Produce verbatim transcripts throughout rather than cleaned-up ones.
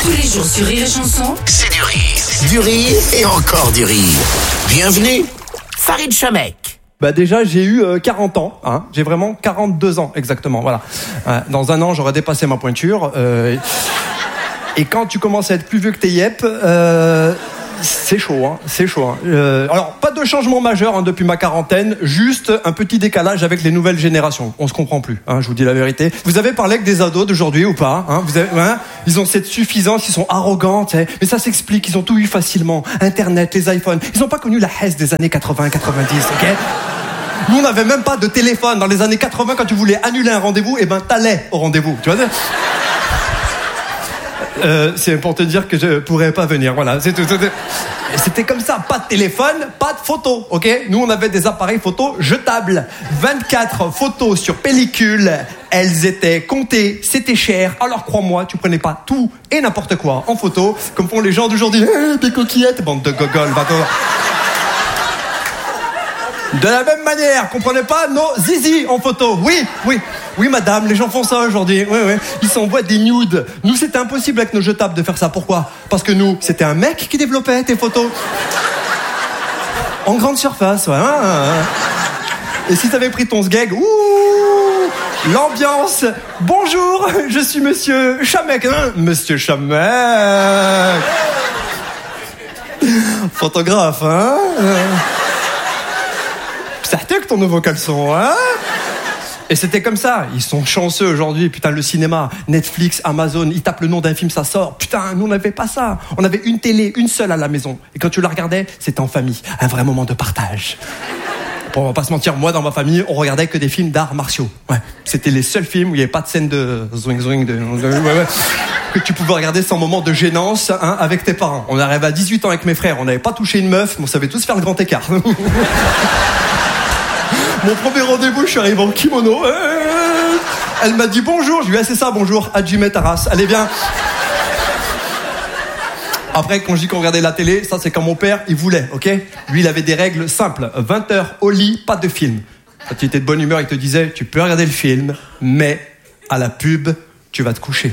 Tous les jours sur Rire et Chanson, c'est du rire, du rire et encore du rire. Bienvenue, Farid Chamek. Bah déjà j'ai eu euh, quarante ans, hein. J'ai vraiment quarante-deux ans exactement, voilà. Euh, dans un an j'aurais dépassé ma pointure. Euh, et quand tu commences à être plus vieux que tes yep, euh, c'est chaud, hein, c'est chaud. Hein. Euh, alors pas de changement majeur hein, depuis ma quarantaine, juste un petit décalage avec les nouvelles générations. On se comprend plus, hein, je vous dis la vérité. Vous avez parlé avec des ados d'aujourd'hui ou pas hein, vous avez, hein, ils ont cette suffisance, ils sont arrogants, t'sais. Mais ça s'explique, ils ont tout eu facilement. Internet, les iPhones, ils n'ont pas connu la haisse des années quatre-vingts quatre-vingt-dix, ok. Nous on n'avait même pas de téléphone dans les années quatre-vingts. Quand tu voulais annuler un rendez-vous, et eh ben t'allais au rendez-vous, tu vois. Euh, c'est pour te dire que je pourrais pas venir, voilà, c'est tout. C'était comme ça, pas de téléphone, pas de photos, ok. Nous on avait des appareils photo jetables, vingt-quatre photos sur pellicule. Elles étaient comptées, c'était cher. Alors crois-moi, tu prenais pas tout et n'importe quoi en photo, comme font les gens d'aujourd'hui. Eh, des coquillettes, bande de gogoles, va toi. De la même manière, comprenez pas nos zizi en photo. Oui, oui, oui madame, les gens font ça aujourd'hui. Oui, oui. Ils s'envoient des nudes. Nous, c'était impossible avec nos jetables de faire ça. Pourquoi ? Parce que nous, c'était un mec qui développait tes photos. En grande surface, ouais. Et si t'avais pris ton sgeg, ouh, l'ambiance. Bonjour, je suis monsieur Chamek. Hein, monsieur Chamek. Photographe, hein. Certain que ton nouveau caleçon, hein? Et c'était comme ça. Ils sont chanceux aujourd'hui. Putain, le cinéma, Netflix, Amazon, ils tapent le nom d'un film, ça sort. Putain, nous on n'avait pas ça. On avait une télé, une seule à la maison. Et quand tu la regardais, c'était en famille. Un vrai moment de partage. Bon, on va pas se mentir, moi dans ma famille, on regardait que des films d'arts martiaux. Ouais. C'était les seuls films où il n'y avait pas de scène de zwing zwing, de... ouais, ouais. Que tu pouvais regarder sans moment de gênance hein, avec tes parents. On arrivait à dix-huit ans avec mes frères, on n'avait pas touché une meuf, mais on savait tous faire le grand écart. Mon premier rendez-vous, je suis arrivé en kimono. Elle m'a dit bonjour. Je lui ai dit, ah, c'est ça, bonjour. Adjumé Taras. Allez, bien. Après, quand je dis qu'on regardait la télé, ça, c'est quand mon père, il voulait, ok ? Lui, il avait des règles simples. vingt heures au lit, pas de film. Quand il était de bonne humeur, il te disait, tu peux regarder le film, mais à la pub, tu vas te coucher.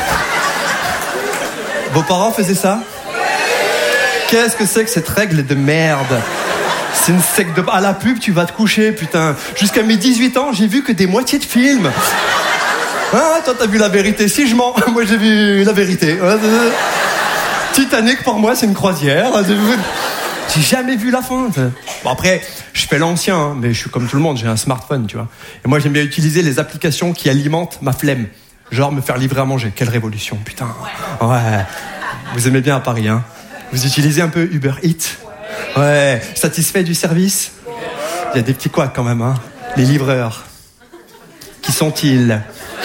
Vos parents faisaient ça ? Qu'est-ce que c'est que cette règle de merde ? C'est une secte de... À la pub, tu vas te coucher, putain. Jusqu'à mes dix-huit ans, j'ai vu que des moitiés de films. Ah, toi, t'as vu La Vérité. Si je mens, moi, j'ai vu La Vérité. Titanic, pour moi, c'est une croisière. J'ai jamais vu la fin. Bon, après, je fais l'ancien, hein, mais je suis comme tout le monde, j'ai un smartphone, tu vois. Et moi, j'aime bien utiliser les applications qui alimentent ma flemme. Genre me faire livrer à manger. Quelle révolution, putain. Ouais. Vous aimez bien à Paris, hein. Vous utilisez un peu Uber Eats ? Ouais, satisfait du service ? Il y a des petits couacs quand même, hein. Les livreurs. Qui sont-ils ?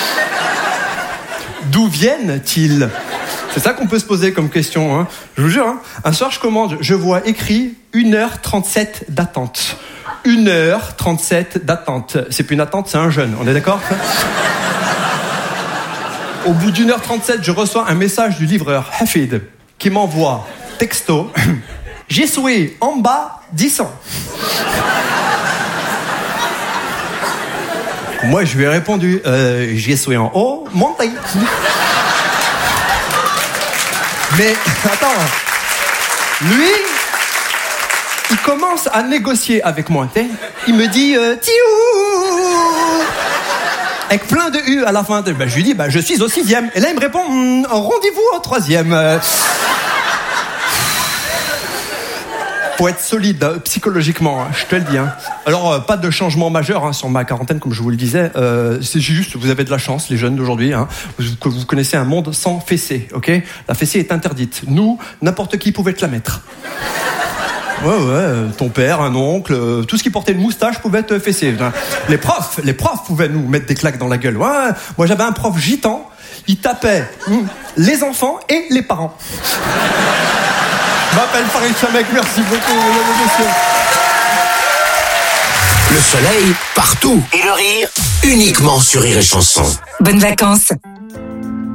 D'où viennent-ils ? C'est ça qu'on peut se poser comme question, hein. Je vous jure, hein. Un soir, je commande, je vois écrit une heure trente-sept d'attente. une heure trente-sept d'attente. C'est plus une attente, c'est un jeûne, on est d'accord ? Au bout d'une heure trente-sept, je reçois un message du livreur, Hafid, qui m'envoie texto... J'ai souhaité en bas dix ans. Moi, je lui ai répondu, euh, j'ai souhaité en haut, montez. Mais, attends, lui, il commence à négocier avec moi, t'sais. Il me dit, euh, tiou, avec plein de U à la fin. Ben, je lui dis, ben, je suis au sixième. Et là, il me répond, hm, rendez-vous au troisième. Faut être solide hein, psychologiquement, hein, je te le dis. Hein. Alors, euh, pas de changement majeur hein, sur ma quarantaine, comme je vous le disais. Euh, c'est juste, vous avez de la chance, les jeunes d'aujourd'hui, hein, que vous connaissez un monde sans fessée, ok ? La fessée est interdite. Nous, n'importe qui pouvait te la mettre. Ouais, ouais, ton père, un oncle, euh, tout ce qui portait une moustache pouvait te fesser. Les profs, les profs pouvaient nous mettre des claques dans la gueule. Ouais, moi, j'avais un prof gitan, il tapait hum, les enfants et les parents. Je m'appelle Farid Chamek, merci beaucoup, mesdames et messieurs. Le soleil, partout. Et le rire, uniquement sur Rire et Chanson. bonnes vacances.